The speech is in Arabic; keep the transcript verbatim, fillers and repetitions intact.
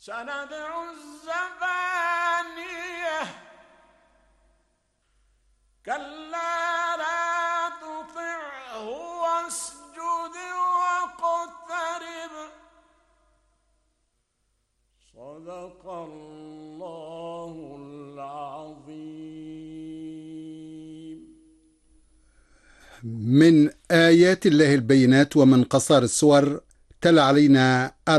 سندع الزبانية كلا لا تطعه واسجد واقترب. صدق الله العظيم. من آيات الله البينات ومن قصار السور تلا علينا